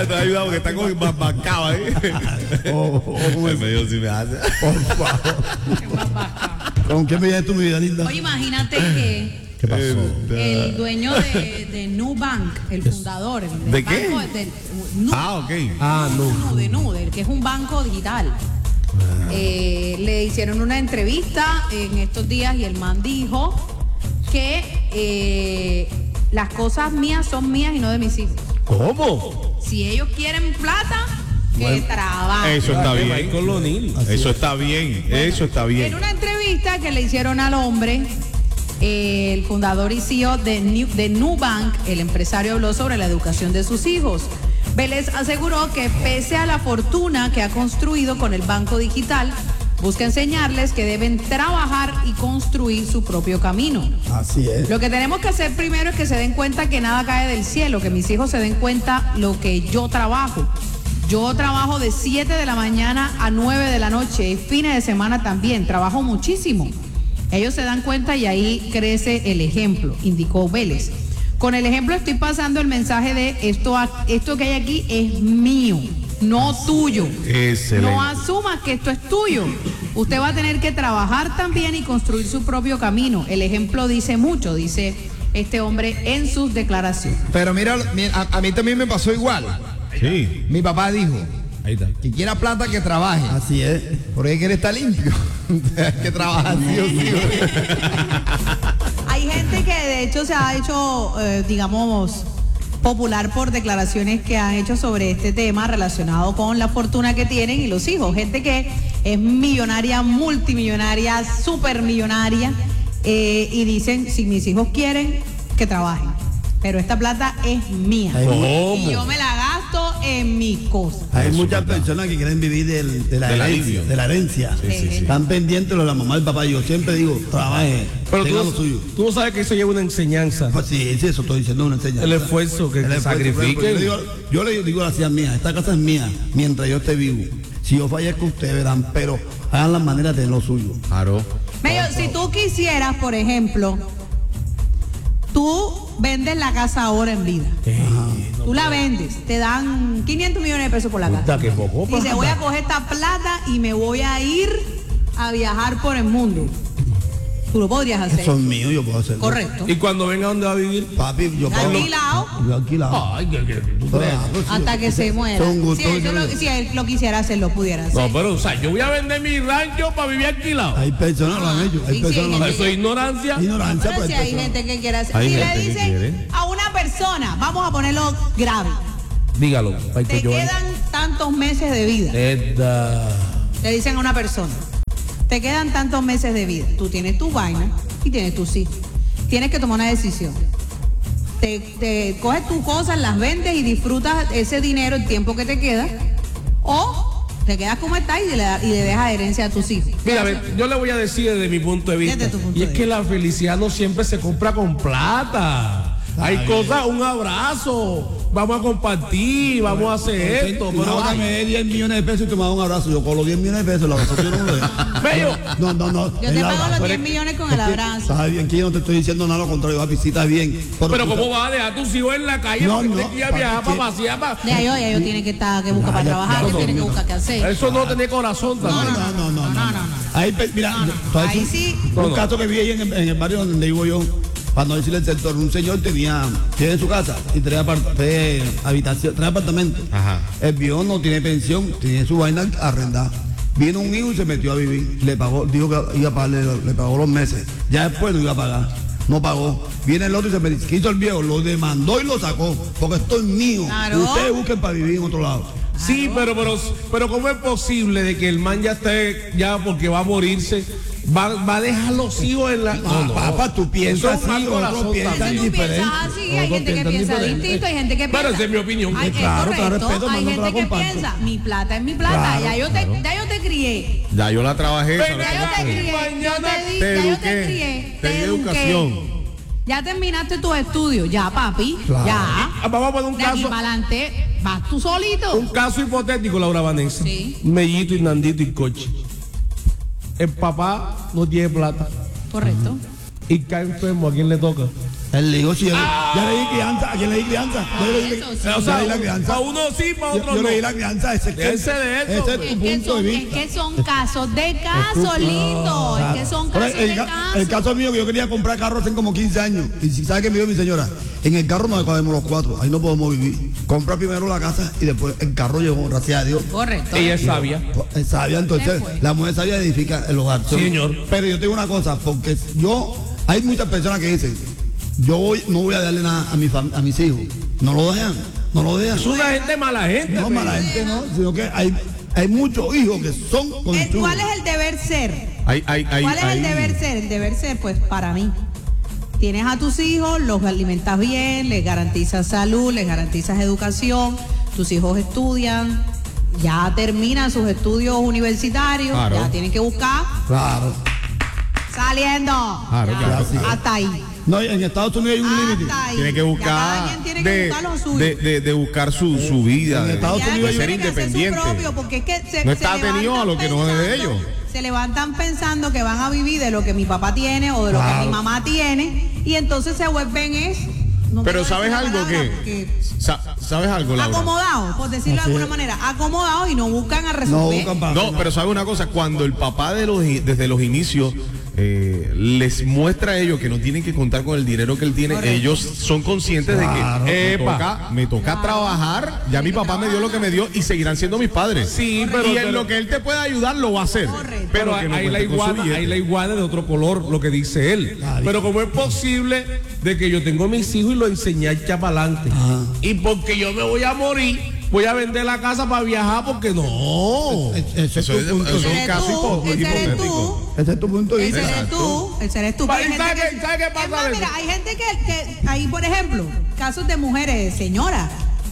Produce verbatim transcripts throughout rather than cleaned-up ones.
te ha ayudado porque está con más bancado ahí. Oh, oh, ¿cómo es? Medio si me hace. Por favor. ¿Con qué me llamas tu vida, linda? Oye, imagínate que ¿Qué pasó? el dueño de, de Nubank, el fundador del ¿De qué? banco de Nu- Ah, ok. Ah, no. Nu- de Nuder, que es un banco digital. Eh, le hicieron una entrevista en estos días y el man dijo que eh, las cosas mías son mías y no de mis hijos. ¿Cómo? Si ellos quieren plata, que Bueno, trabajen. Eso está bien. Michael O'Neill. Eso está bien. Eso está En bien. una entrevista que le hicieron al hombre, eh, el fundador y C E O de, New, de Nubank, el empresario, habló sobre la educación de sus hijos. Vélez aseguró que pese a la fortuna que ha construido con el banco digital, busca enseñarles que deben trabajar y construir su propio camino. Así es. Lo que tenemos que hacer primero es que se den cuenta que nada cae del cielo, que mis hijos se den cuenta lo que yo trabajo. Yo trabajo de siete de la mañana a nueve de la noche, y fines de semana también, trabajo muchísimo. Ellos se dan cuenta y ahí crece el ejemplo, indicó Vélez. Con el ejemplo estoy pasando el mensaje de esto, esto que hay aquí es mío, no tuyo. Excelente. No asumas que esto es tuyo. Usted va a tener que trabajar también y construir su propio camino. El ejemplo dice mucho, dice este hombre en sus declaraciones. Pero mira, mira, a, a mí también me pasó igual. Sí. Mi papá dijo, Ahí está. que quiera plata que trabaje. Así es. Porque quiere estar limpio. Hay que trabajar sí o sí. Hay gente que de hecho se ha hecho, eh, digamos, popular por declaraciones que han hecho sobre este tema relacionado con la fortuna que tienen y los hijos. Gente que es millonaria, multimillonaria, supermillonaria, eh, y dicen, si mis hijos quieren, que trabajen. Pero esta plata es mía. ¿Cómo? Y yo me la gasto en mis cosas. Hay Eso, muchas ¿verdad? personas que quieren vivir del- de la Del herencia. alivio. De la herencia. Sí, sí, sí. Están pendientes de la mamá y el papá. Yo siempre digo, trabaje, Pero tenga lo tú, suyo. tú no sabes que eso lleva una enseñanza. Pues sí, sí, eso estoy diciendo, una enseñanza. El esfuerzo que- El que esfuerzo, sacrifiquen. por ejemplo, Yo, le digo, yo le digo a las hijas mías, esta casa es mía, mientras yo esté vivo. Si yo fallezco, ustedes verán, pero hagan las maneras de lo suyo. Claro. Medio, si tú quisieras, por ejemplo, tú vendes la casa ahora en vida. Tú la vendes, te dan quinientos millones de pesos por la Puta, casa. que poco, Dice, pa. voy a coger esta plata y me voy a ir a viajar por el mundo. Tú lo podrías hacer. Son míos, yo puedo hacerlo. Correcto. Y cuando venga, ¿dónde va a vivir? Papi, yo puedo. Alquilado Yo alquilado. Ay, que, que tú crees. Ah, pues sí, hasta que se muera. Son gustos Si, eso que- lo- si él lo quisiera hacer, lo pudiera hacer. No, pero, o sea, yo voy a vender mi rancho para vivir alquilado. Hay personas que lo han hecho. Hay Sí, sí, personas que lo han hay Eso es ignorancia. hecho. Ignorancia, Pero pues. si hay personas- gente que quiere hacer. Hay Si le gente que dicen quiere. a una persona, vamos a ponerlo grave, Dígalo. Ay, te que yo- quedan tantos meses de vida. Esta. Le dicen a una persona, te quedan tantos meses de vida. Tú tienes tu vaina y tienes tus hijos. Tienes que tomar una decisión. Te, te coges tus cosas, las vendes y disfrutas ese dinero, el tiempo que te queda. O te quedas como estás y le, da- y le dejas herencia a tus hijos. Mira, a ver, yo le voy a decir desde mi punto de vista. Desde tu punto Y es de que la felicidad no siempre se compra con plata. Hay cosas, un abrazo, vamos a compartir, vamos a hacer esto. Pero Pero ahora ay, me dé diez millones de pesos y tú me das un abrazo. Yo con los diez millones de pesos, el abrazo yo no lo doy. Bello. No, no, no. Yo el te pago abrazo los es- diez millones con el abrazo. Está bien, que yo no te estoy diciendo nada, lo contrario, papi, sí está bien. pero tú- ¿cómo vas a dejar a tus hijos en la calle No, porque no, te quieras papi, viajar que- para pasear? para- De ahí, ya ellos tienen que estar, que buscar para Ya, ya, trabajar, ya, que no, tienen que no, buscar qué hacer. Eso no tiene corazón No, también. no, no, no, no. no, no. Ahí, pe- mira, No, no. todo Ahí eso- sí. Un No, no. caso que vi ahí en el, en el barrio donde vivo yo, para no decirle el sector, un señor tenía, tiene su casa y tres, apart tres habitaciones, tres apartamentos. Ajá. El viejo no tiene pensión, tiene su vaina arrendada. Vino un hijo y se metió a vivir. Le pagó, dijo que iba a pagarle, le pagó los meses. Ya después no iba a pagar. No pagó. Viene el otro y se metió. ¿Qué hizo el viejo? Lo demandó y lo sacó. Porque esto es mío. Claro. Ustedes busquen para vivir en otro lado. Sí, pero, pero, pero ¿cómo es posible de que el man ya esté, ya porque va a morirse, va, va a dejar los hijos en la... Ah, papá, tú piensas Eso es así, mal corazón otros piensan también. Tú diferente. piensas así, hay Otros gente que piensan piensa diferente. distinto, hay gente que Pero piensa. esa es mi opinión. Ay, es Claro, claro, correcto. respeto, Hay no te la gente que comparto. piensa, mi plata es mi plata, Claro, ya yo te, ya yo te crié. Ya yo la trabajé. Ven, ¿sabes Ya yo cómo te fue? crié, yo te di, te ya yo eduqué, te crié, te di eduqué. educación. Ya terminaste tus estudios, ya papi, Claro. ya. Ah, vamos a poner un De aquí caso, para adelante, vas tú solito. un caso hipotético, Laura Vanessa. Sí. Mellito y Nandito y Coche. El papá no tiene plata Correcto. y cae enfermo, ¿a quién le toca? Él le dijo, sí, yo, ya le di crianza. ¿A quién le di crianza? Yo le di, Eso sí. yo O sea, le di la crianza. para uno sí, para Yo, otro yo no. le di la crianza. Ese, Déjense de eso, ese es hombre. tu Es que, punto son, de es vista. que son casos de casos, lindo. Es que son Pero casos el, de ca- casos. el caso mío, que yo quería comprar carro hace como quince años. Y si sabe que me dijo mi señora, en el carro no cabemos los cuatro, ahí no podemos vivir. Compra primero la casa y después el carro llegó, gracias a Dios. Correcto. Ella es sabia. Es sabia, entonces fue. la mujer sabia edifica el hogar. Sí, señor. Pero yo tengo una cosa, porque yo, hay muchas personas que dicen, yo voy, no voy a darle nada a, mi fam- a mis hijos. No lo dejan, no lo dejan. Es una gente mala gente. No, mala gente no, sino que hay, hay muchos hijos que son Eh, conchudos. ¿Cuál es el deber ser? Hay, hay, hay, ¿Cuál es hay- el deber ser? El deber ser, pues para mí. Tienes a tus hijos, los alimentas bien, les garantizas salud, les garantizas educación, tus hijos estudian, ya terminan sus estudios universitarios, Claro. ya tienen que buscar Claro. saliendo. Claro, Ya, claro. hasta ahí. No, en Estados Unidos hay un límite. Hasta ahí. Tiene que Ya buscar cada quien tiene que de, buscar lo suyo. de, de, de buscar su, su vida, En de, Estados Ya Unidos de ellos ser tienen que hacer su independiente. propio, porque es que se, No se está atenido levantan a lo que no es de pensando- ellos. Se levantan pensando que van a vivir de lo que mi papá tiene o de lo que Claro. mi mamá tiene y entonces se vuelven es. no Pero quiero ¿sabes decir la algo palabra que? porque- Sa- ¿Sabes algo, Laura? Acomodados, por decirlo de Así alguna es. manera, acomodados y no buscan a No resolver. buscan para No, pero ¿sabes una cosa? Cuando el papá de los, desde los inicios eh, les muestra a ellos que no tienen que contar con el dinero que él tiene, Correcto. ellos son conscientes Claro. de que me Epa. toca, me toca trabajar, ya mi papá me dio lo que me dio y seguirán siendo mis padres. Sí, pero- y en pero- lo que él te pueda ayudar lo va a hacer. Correcto. Pero que no hay la cuente con su iguana, billete. hay la iguana de otro color, lo que dice él. Claro. Pero como es posible de que yo tengo mis hijos y lo enseñé a echar para adelante. Ajá. Y porque yo me voy a morir, voy a vender la casa para viajar porque no. Ese es Eso tu es- punto de eso Ese es vista. eres caso tú, hipo- ese eres tú. hipotético. Ese es tu punto de Ese vista. eres tú, ese eres tú. Pa- Hay gente ¿sabe que- qué- sabe qué pasa es más, a veces? mira, hay gente que, que ahí, por ejemplo, casos de mujeres, señoras,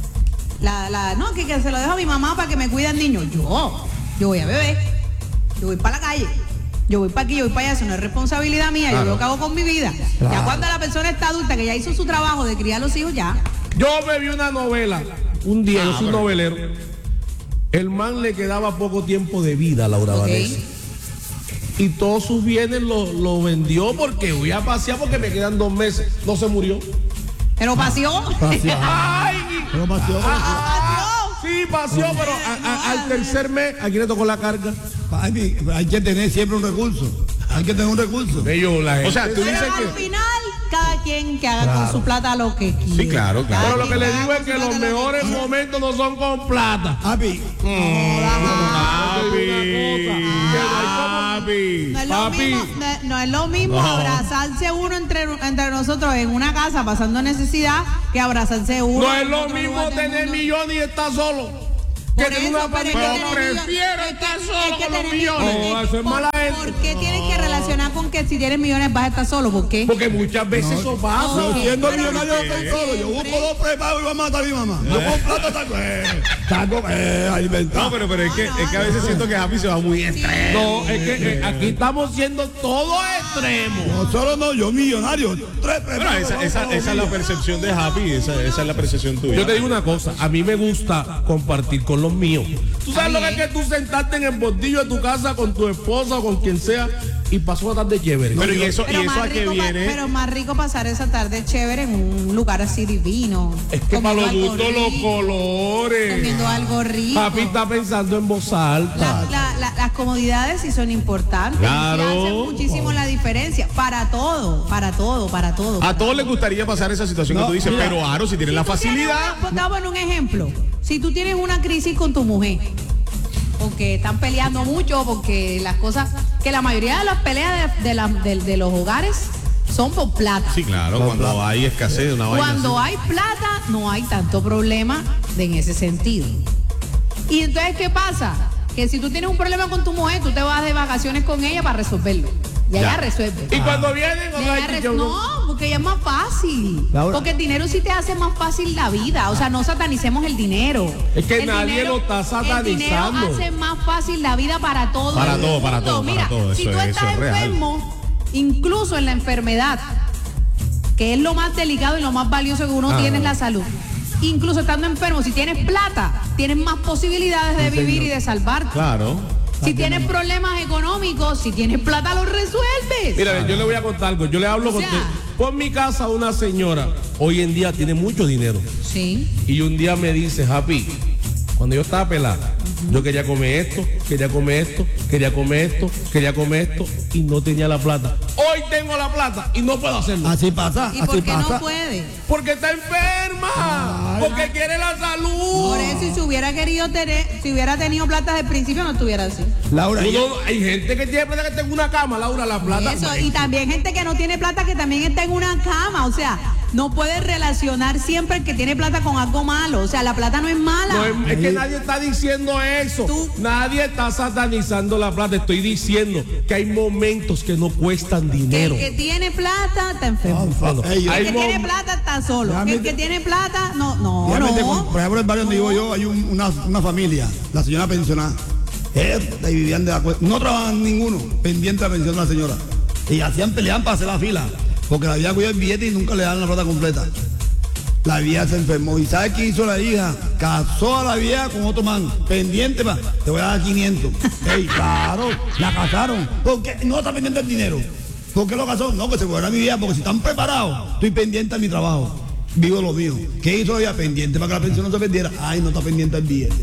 la, la, no, que, que se lo dejo a mi mamá para que me cuide al niño. Yo, yo voy a beber, yo voy para la calle, yo voy para aquí, yo voy para allá, eso no es responsabilidad mía, yo Claro. lo que hago con mi vida. Claro. Ya cuando la persona está adulta, que ya hizo su trabajo de criar a los hijos, ya. Yo me vi una novela, un día, yo soy un pero- novelero. El man le quedaba poco tiempo de vida a Laura Ok. Vanessa. Y todos sus bienes lo, lo vendió porque voy a pasear porque me quedan dos meses. No se murió. Pero pasió. Paseó. ¡Ay! Pero paseó. Ah, sí, paseó, pero a- a- al tercer mes, ¿a quién le tocó la carga? Hay, hay que tener siempre un recurso. Hay que tener un recurso. Bello, la gente. O sea, tú Pero dices al que... final, cada quien que haga con Claro. su plata lo que quiera. Sí, claro, claro. Pero lo que le Cada digo es quien que haga los con su plata lo mejores que quiera. momentos no son con plata. Papi, Papi. No es, lo Papi. mismo, no, no es lo mismo No. abrazarse uno entre, entre nosotros en una casa pasando necesidad que abrazarse uno. No es en lo otro mismo lugar del tener mundo. millones y estar solo. Que Por tener eso, una pero es que familia. tener Pero millones- prefiero es que- estar es solo que con los tener millones. millones- No, eso es ¿por- mala gente. ¿Por qué tienes que relacionar con que si tienes millones vas a estar solo? ¿Por qué? Porque muchas veces eso pasa. No, yo siendo pero no millonario no estoy solo. Yo busco siempre. dos prepagos y voy a matar a mi mamá. Yo con plata saco, eh, saco, eh, alimentar. No, pero, pero es, que, es que a veces siento que Happy se va muy extremo. No, es que eh, aquí estamos siendo todos extremos. No solo no, yo millonario. Tres Bueno, prepagos. esa, esa, esa es la percepción de Happy, esa, esa es la percepción tuya. Yo te digo una cosa, a mí me gusta compartir con los míos. Tú sabes lo que es que tú sentarte en el bordillo de tu casa con tu esposa o con quien sea y pasó una tarde chévere. Pero y eso, y Pero eso más, a qué rico pa- viene. pero más rico pasar esa tarde chévere en un lugar así divino. Es que para comiendo los algo gustos, los rico, colores. Comiendo algo rico. Papi está pensando en voz alta. La- la- la- las comodidades sí son importantes. Claro. Y hacen muchísimo la diferencia. Para todo, para todo, para todo. A para todos les todo. gustaría pasar esa situación No, que tú dices, mira. pero Aro, si tienen la Si tú tienes facilidad. una- Pongamos en un ejemplo. Si tú tienes una crisis con tu mujer, porque están peleando mucho, porque las cosas, que la mayoría de las peleas de, de la- de- de los hogares son por plata. Sí, claro, cuando hay escasez de una vaina. Cuando así. hay plata, no hay tanto problema de- en ese sentido. Y entonces, ¿qué pasa? Que si tú tienes un problema con tu mujer, tú te vas de vacaciones con ella para resolverlo. Y ella Ya. resuelve. Y cuando vienen, Y ella res- no, porque ella es más fácil. Laura. Porque el dinero sí te hace más fácil la vida. O sea, no satanicemos el dinero. Es que El nadie lo está El dinero satanizando. hace más fácil la vida para todo. Para el todo, para mundo. todo, para Mira, todo. si Eso tú es- estás eso es real. enfermo, incluso en la enfermedad, que es lo más delicado y lo más valioso que uno Ah. tiene es la salud. Incluso estando enfermo, si tienes plata, tienes más posibilidades de vivir y de salvarte. Claro. Si tienes problemas económicos, si tienes plata, los resuelves. Mira, yo le voy a contar algo. Yo le hablo O con, sea. Por mi casa una señora, hoy en día tiene mucho dinero. Sí. Y un día me dice, Happy, cuando yo estaba pelada, yo quería comer esto, quería comer esto, quería comer esto, quería comer esto y no tenía la plata. Hoy tengo la plata y no puedo hacerlo. Así pasa, ¿Y así por qué pasa. no puede? Porque está enferma, porque quiere la salud. Por eso, si se hubiera querido tener, si hubiera tenido plata desde el principio, no estuviera así. Laura, ella- Uno- hay gente que tiene plata que está en una cama, Laura, la plata. Eso, y también gente que no tiene plata que también está en una cama, o sea, no puede relacionar siempre el que tiene plata con algo malo, o sea, la plata no es mala. No, es, es que nadie está diciendo eso. Tú- Nadie está satanizando la plata. Estoy diciendo que hay momentos que no cuestan Que dinero. el que tiene plata está enfermo. Bueno, Ey, El hay que mom- tiene plata está solo. Déjame El que te- tiene plata, no, no, Déjame te no. cuento, por ejemplo, en el barrio donde vivo yo hay un- una, una familia, la señora pensionada. Ellos ahí vivían de la cue- no trabajan ninguno, pendiente de la pensión de la señora. Y hacían pelear para hacer la fila, porque la vieja cuidaba el billete y nunca le dan la plata completa. La vieja se enfermó. ¿Y sabes qué hizo la hija? Casó a la vieja con otro man, pendiente para, te voy a dar quinientos. Ey, claro, la casaron. ¿Por qué? No está pendiente el dinero. ¿Por qué lo casó? No, que se fuera mi vieja, porque si están preparados, estoy pendiente de mi trabajo. Vivo lo mío. ¿Qué hizo ella? Pendiente para que la pensión no se perdiera. Ay, no está pendiente el billete.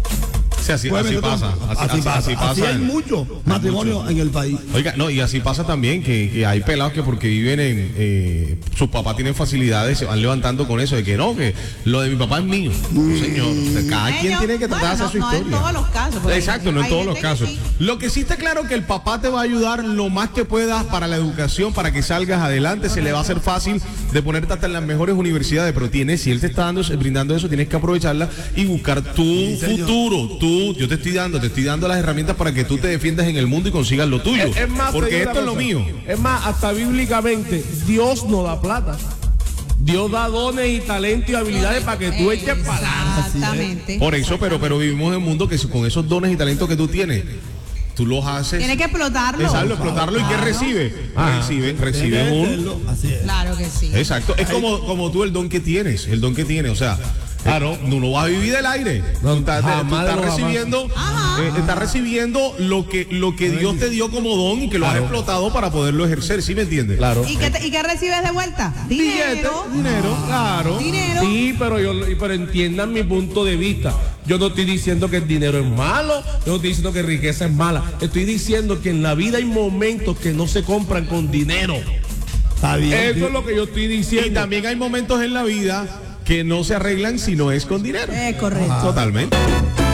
O sea, así, Pues, así me toca- pasa. Así, así así- pasa. así pasa Así hay en- muchos matrimonios en el país. Oiga, no, y así pasa también que, que hay pelados que porque viven en, eh, sus papás tienen facilidades, se van levantando con eso de que no, que lo de mi papá es mío. No, señor, o sea, cada quien Ellos- tiene que tratar de bueno, hacer su no- no en historia. todos los casos, porque Exacto, no en hay todos los gente que casos. sí. Lo que sí está claro que el papá te va a ayudar lo más que puedas para la educación, para que salgas adelante, se le va a hacer fácil de ponerte hasta en las mejores universidades, pero tienes, si él te está dando, brindando eso, tienes que aprovecharla y buscar tu señor. futuro. Tú, yo te estoy dando, te estoy dando las herramientas para que tú te defiendas en el mundo y consigas lo tuyo. Es, es más, te porque digo esto es una lo cosa. mío. Es más, hasta bíblicamente, Dios no da plata. Dios da dones y talento y habilidades para que tú eches para adelante. Exactamente. Por eso, pero, pero vivimos en un mundo que con esos dones y talentos que tú tienes, tú los haces. Tiene que explotarlo. Exacto, explotarlo. ¿Y qué Claro. recibe? Ah. Recibe, Tiene recibe que un. hacerlo, así es. Claro que sí. Exacto. Es como, como tú el don que tienes, el don que tienes. O sea, claro, tú no vas a vivir del aire. No, tú estás, tú jamás estás lo jamás. recibiendo, Ajá. eh, estás recibiendo lo que, lo que Dios te dio como don y que lo has explotado para poderlo ejercer. ¿Sí me entiendes? Claro. ¿Y qué, te- ¿Y qué recibes de vuelta? Billete, Dinero. dinero, claro. Dinero. Sí, pero yo pero entiendan mi punto de vista. Yo no estoy diciendo que el dinero es malo, yo no estoy diciendo que riqueza es mala. Estoy diciendo que en la vida hay momentos que no se compran con dinero. Está bien. Eso sí. es lo que yo estoy Y diciendo. también hay momentos en la vida que no se arreglan si no es con dinero. Es correcto. Totalmente.